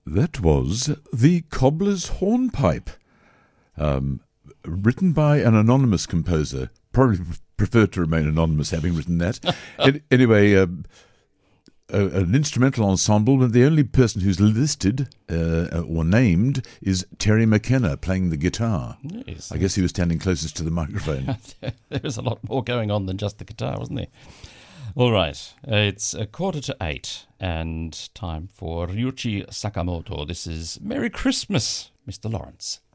That was The Cobbler's Hornpipe, written by an anonymous composer. Probably preferred to remain anonymous, having written that. Anyway, an instrumental ensemble, and the only person who's listed or named is Terry McKenna playing the guitar. Yes. I guess he was standing closest to the microphone. There was a lot more going on than just the guitar, wasn't there? All right, it's 7:45 and time for Ryuichi Sakamoto. This is Merry Christmas, Mr. Lawrence.